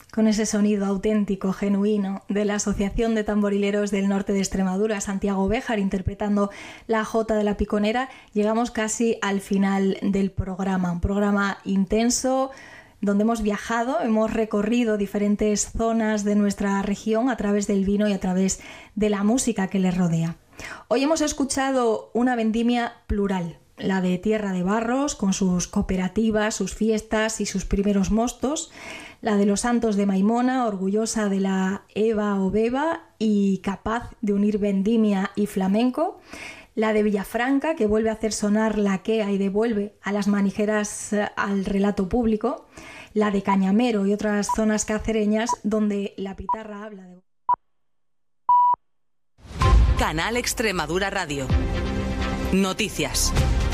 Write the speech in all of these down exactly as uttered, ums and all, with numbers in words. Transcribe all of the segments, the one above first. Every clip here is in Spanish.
con ese sonido auténtico, genuino, de la Asociación de Tamborileros del Norte de Extremadura, Santiago Béjar, interpretando la Jota de la Piconera, llegamos casi al final del programa. Un programa intenso, donde hemos viajado, hemos recorrido diferentes zonas de nuestra región a través del vino y a través de la música que les rodea. Hoy hemos escuchado una vendimia plural, la de Tierra de Barros, con sus cooperativas, sus fiestas y sus primeros mostos, la de los Santos de Maimona, orgullosa de la Eva o Beba y capaz de unir vendimia y flamenco, la de Villafranca, que vuelve a hacer sonar la quea y devuelve a las manijeras al relato público, la de Cañamero y otras zonas cacereñas donde la pitarra habla de... Canal Extremadura Radio. Noticias.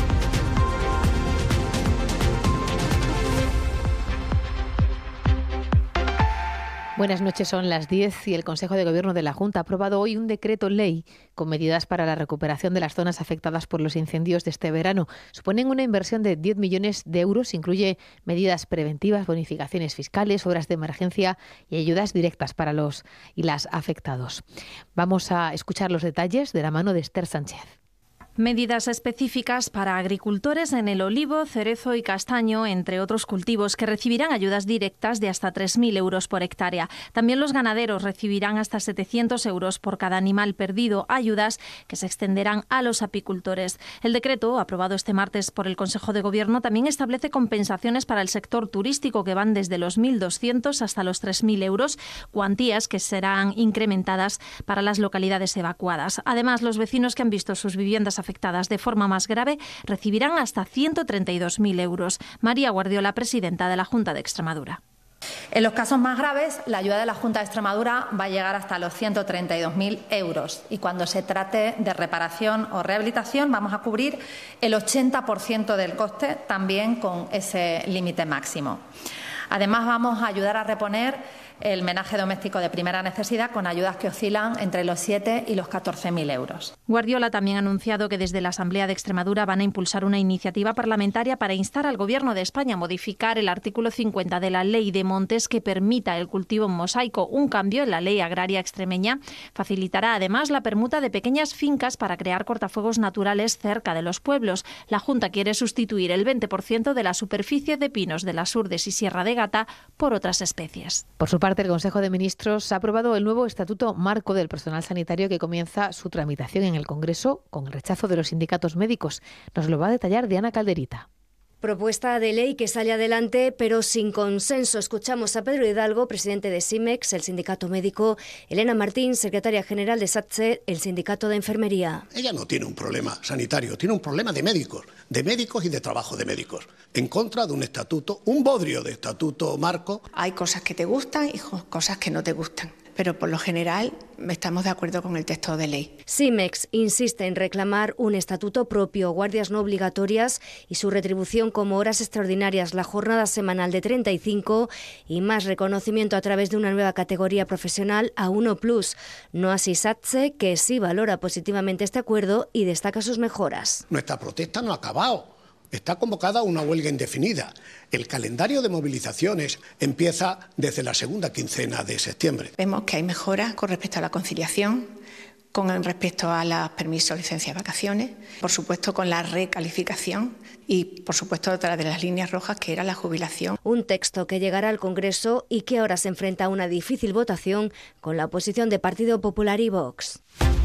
Buenas noches, son las diez y el Consejo de Gobierno de la Junta ha aprobado hoy un decreto ley con medidas para la recuperación de las zonas afectadas por los incendios de este verano. Suponen una inversión de diez millones de euros, incluye medidas preventivas, bonificaciones fiscales, obras de emergencia y ayudas directas para los y las afectados. Vamos a escuchar los detalles de la mano de Esther Sánchez. Medidas específicas para agricultores en el olivo, cerezo y castaño, entre otros cultivos, que recibirán ayudas directas de hasta tres mil euros por hectárea. También los ganaderos recibirán hasta setecientos euros por cada animal perdido, ayudas que se extenderán a los apicultores. El decreto, aprobado este martes por el Consejo de Gobierno, también establece compensaciones para el sector turístico que van desde los mil doscientos hasta los tres mil euros, cuantías que serán incrementadas para las localidades evacuadas. Además, los vecinos que han visto sus viviendas afectadas de forma más grave recibirán hasta ciento treinta y dos mil euros. María Guardiola, presidenta de la Junta de Extremadura. En los casos más graves, la ayuda de la Junta de Extremadura va a llegar hasta los ciento treinta y dos mil euros y cuando se trate de reparación o rehabilitación vamos a cubrir el ochenta por ciento del coste, también con ese límite máximo. Además, vamos a ayudar a reponer el menaje doméstico de primera necesidad con ayudas que oscilan entre los siete y los catorce mil euros. Guardiola también ha anunciado que desde la Asamblea de Extremadura van a impulsar una iniciativa parlamentaria para instar al Gobierno de España a modificar el artículo cincuenta de la Ley de Montes que permita el cultivo en mosaico. Un cambio en la ley agraria extremeña facilitará además la permuta de pequeñas fincas para crear cortafuegos naturales cerca de los pueblos. La Junta quiere sustituir el veinte por ciento de la superficie de pinos de las Urdes y Sierra de Gata por otras especies. Por su parte, el Consejo de Ministros ha aprobado el nuevo Estatuto Marco del Personal Sanitario que comienza su tramitación en el Congreso con el rechazo de los sindicatos médicos. Nos lo va a detallar Diana Calderita. Propuesta de ley que sale adelante, pero sin consenso. Escuchamos a Pedro Hidalgo, presidente de SIMEX, el sindicato médico, Elena Martín, secretaria general de SATSE, el sindicato de enfermería. Ella no tiene un problema sanitario, tiene un problema de médicos, de médicos y de trabajo de médicos, en contra de un estatuto, un bodrio de estatuto marco. Hay cosas que te gustan y cosas que no te gustan, pero por lo general estamos de acuerdo con el texto de ley. SIMEX insiste en reclamar un estatuto propio, guardias no obligatorias y su retribución como horas extraordinarias, la jornada semanal de treinta y cinco y más reconocimiento a través de una nueva categoría profesional A uno plus. No así SATSE, que sí valora positivamente este acuerdo y destaca sus mejoras. Nuestra protesta no ha acabado. Está convocada una huelga indefinida. El calendario de movilizaciones empieza desde la segunda quincena de septiembre. Vemos que hay mejoras con respecto a la conciliación, con respecto a los permisos, licencias, vacaciones, por supuesto con la recalificación y, por supuesto, otra de las líneas rojas que era la jubilación. Un texto que llegará al Congreso y que ahora se enfrenta a una difícil votación con la oposición de Partido Popular y Vox.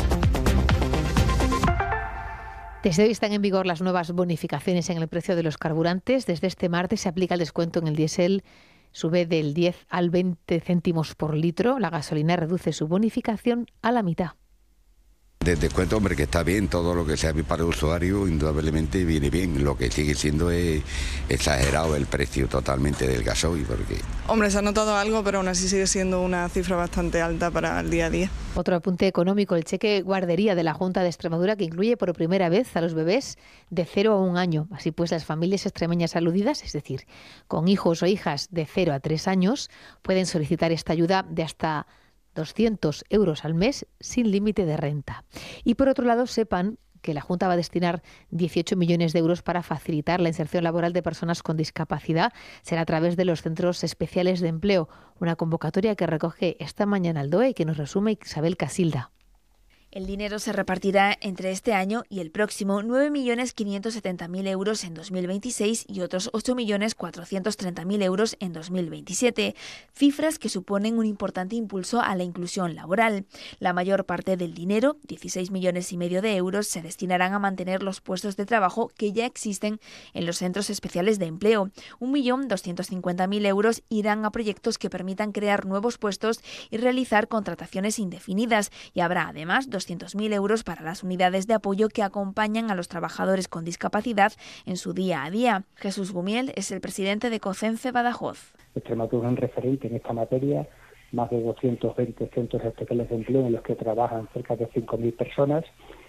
Desde hoy están en vigor las nuevas bonificaciones en el precio de los carburantes. Desde este martes se aplica el descuento en el diésel, sube del diez al veinte céntimos por litro. La gasolina reduce su bonificación a la mitad. De descuento, hombre, que está bien, todo lo que sea para el usuario indudablemente viene bien. Lo que sigue siendo es exagerado el precio totalmente del gasoil. Porque... Hombre, se ha notado algo, pero aún así sigue siendo una cifra bastante alta para el día a día. Otro apunte económico, el cheque guardería de la Junta de Extremadura que incluye por primera vez a los bebés de cero a un año. Así pues, las familias extremeñas aludidas, es decir, con hijos o hijas de cero a tres años, pueden solicitar esta ayuda de hasta doscientos euros al mes sin límite de renta. Y por otro lado, sepan que la Junta va a destinar dieciocho millones de euros para facilitar la inserción laboral de personas con discapacidad. Será a través de los centros especiales de empleo, una convocatoria que recoge esta mañana el D O E y que nos resume Isabel Casilda. El dinero se repartirá entre este año y el próximo, nueve millones quinientos setenta mil euros en dos mil veintiséis y otros ocho millones cuatrocientos treinta mil euros en dos mil veintisiete, cifras que suponen un importante impulso a la inclusión laboral. La mayor parte del dinero, dieciséis millones y medio de euros, se destinarán a mantener los puestos de trabajo que ya existen en los centros especiales de empleo. un millón doscientos cincuenta mil euros irán a proyectos que permitan crear nuevos puestos y realizar contrataciones indefinidas, y habrá además doscientos mil euros para las unidades de apoyo que acompañan a los trabajadores con discapacidad en su día a día. Jesús Gumiel es el presidente de COCENFE Badajoz. Extremadura es un referente en esta materia, más de doscientos veinte centros especiales de empleo en los que trabajan cerca de cinco mil personas,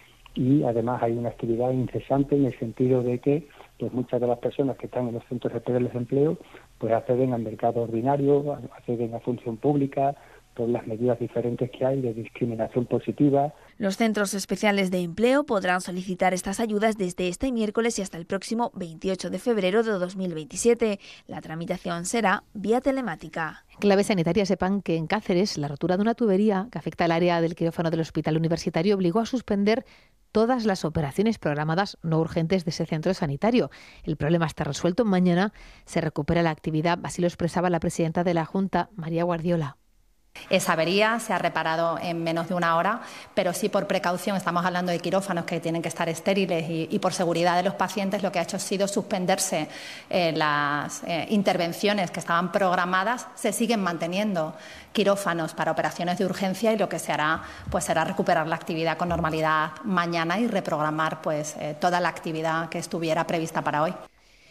y además hay una actividad incesante en el sentido de que pues muchas de las personas que están en los centros especiales de empleo pues acceden al mercado ordinario, acceden a función pública, por las medidas diferentes que hay de discriminación positiva. Los centros especiales de empleo podrán solicitar estas ayudas desde este miércoles y hasta el próximo veintiocho de febrero de dos mil veintisiete. La tramitación será vía telemática. En clave sanitaria, sepan que en Cáceres la rotura de una tubería que afecta al área del quirófano del Hospital Universitario obligó a suspender todas las operaciones programadas no urgentes de ese centro sanitario. El problema está resuelto. Mañana se recupera la actividad, así lo expresaba la presidenta de la Junta, María Guardiola. Esa avería se ha reparado en menos de una hora, pero sí por precaución, estamos hablando de quirófanos que tienen que estar estériles y, y por seguridad de los pacientes, lo que ha hecho ha sido suspenderse eh, las eh, intervenciones que estaban programadas. Se siguen manteniendo quirófanos para operaciones de urgencia y lo que se hará pues, será recuperar la actividad con normalidad mañana y reprogramar pues, eh, toda la actividad que estuviera prevista para hoy.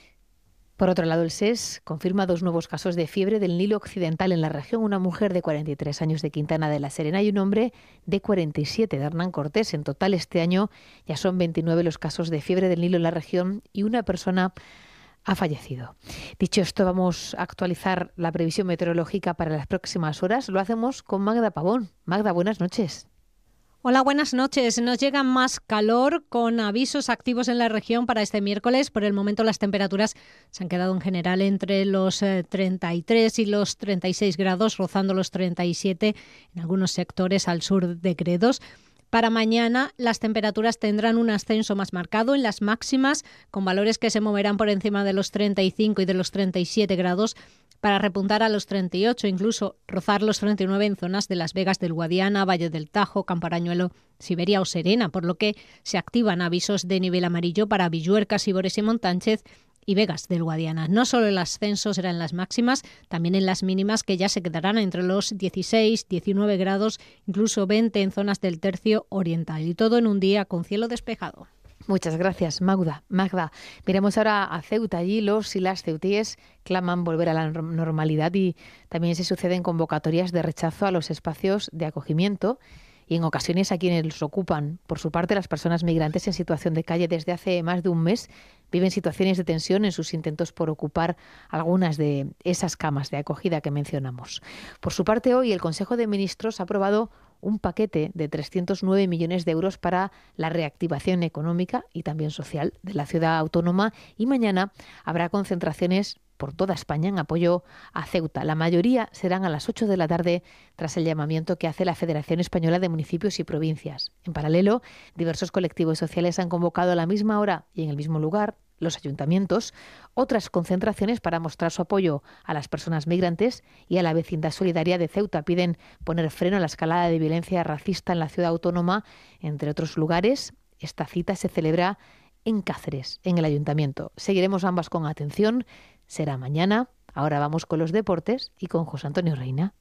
Por otro lado, el S E S confirma dos nuevos casos de fiebre del Nilo Occidental en la región, una mujer de cuarenta y tres años de Quintana de la Serena y un hombre de cuarenta y siete de Hernán Cortés. En total, este año ya son veintinueve los casos de fiebre del Nilo en la región y una persona ha fallecido. Dicho esto, vamos a actualizar la previsión meteorológica para las próximas horas. Lo hacemos con Magda Pavón. Magda, buenas noches. Hola, buenas noches. Nos llega más calor con avisos activos en la región para este miércoles. Por el momento las temperaturas se han quedado en general entre los treinta y tres y los treinta y seis grados, rozando los treinta y siete en algunos sectores al sur de Gredos. Para mañana las temperaturas tendrán un ascenso más marcado en las máximas, con valores que se moverán por encima de los treinta y cinco y de los treinta y siete grados, para repuntar a los treinta y ocho, incluso rozar los treinta y nueve en zonas de Las Vegas del Guadiana, Valle del Tajo, Camparañuelo, Siberia o Serena, por lo que se activan avisos de nivel amarillo para Villuerca, Sibores y Montánchez y Vegas del Guadiana. No solo el ascenso será en las máximas, también en las mínimas, que ya se quedarán entre los dieciséis, diecinueve grados, incluso veinte en zonas del tercio oriental, y todo en un día con cielo despejado. Muchas gracias, Magda. Magda, miremos ahora a Ceuta. Allí los y las ceutíes claman volver a la normalidad y también se suceden convocatorias de rechazo a los espacios de acogimiento y en ocasiones a quienes los ocupan. Por su parte, las personas migrantes en situación de calle desde hace más de un mes viven situaciones de tensión en sus intentos por ocupar algunas de esas camas de acogida que mencionamos. Por su parte, hoy el Consejo de Ministros ha aprobado un paquete de trescientos nueve millones de euros para la reactivación económica y también social de la ciudad autónoma, y mañana habrá concentraciones por toda España en apoyo a Ceuta. La mayoría serán a las ocho de la tarde tras el llamamiento que hace la Federación Española de Municipios y Provincias. En paralelo, diversos colectivos sociales han convocado a la misma hora y en el mismo lugar, los ayuntamientos, otras concentraciones para mostrar su apoyo a las personas migrantes y a la vecindad solidaria de Ceuta. Piden poner freno a la escalada de violencia racista en la ciudad autónoma, entre otros lugares. Esta cita se celebra en Cáceres, en el ayuntamiento. Seguiremos ambas con atención. Será mañana. Ahora vamos con los deportes y con José Antonio Reina.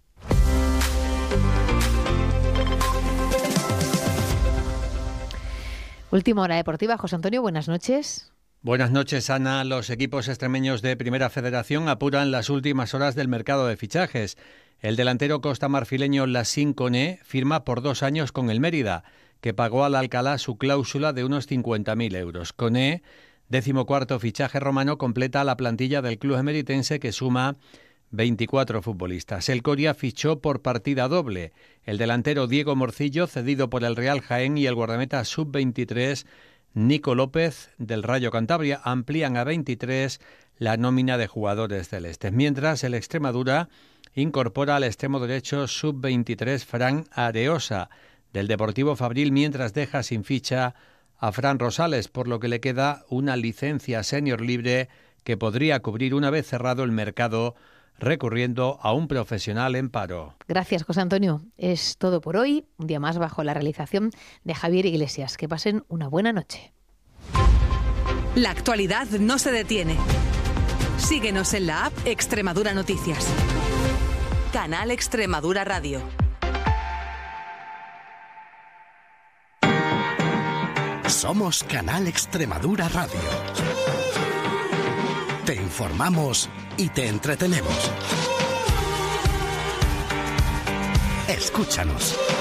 Última hora deportiva. José Antonio, buenas noches. Buenas noches, Ana. Los equipos extremeños de Primera Federación apuran las últimas horas del mercado de fichajes. El delantero costamarfileño Lassine Koné firma por dos años con el Mérida, que pagó al Alcalá su cláusula de unos cincuenta mil euros. Koné, decimocuarto fichaje romano, completa la plantilla del club emeritense, que suma veinticuatro futbolistas. El Coria fichó por partida doble. El delantero Diego Morcillo, cedido por el Real Jaén, y el guardameta sub veintitrés Nico López del Rayo Cantabria. Amplían a veintitrés la nómina de jugadores celestes, mientras el Extremadura incorpora al extremo derecho sub veintitrés Fran Areosa del Deportivo Fabril, mientras deja sin ficha a Fran Rosales, por lo que le queda una licencia senior libre que podría cubrir una vez cerrado el mercado, recurriendo a un profesional en paro. Gracias, José Antonio. Es todo por hoy. Un día más bajo la realización de Javier Iglesias. Que pasen una buena noche. La actualidad no se detiene. Síguenos en la app Extremadura Noticias. Canal Extremadura Radio. Somos Canal Extremadura Radio. Te informamos y te entretenemos. Escúchanos.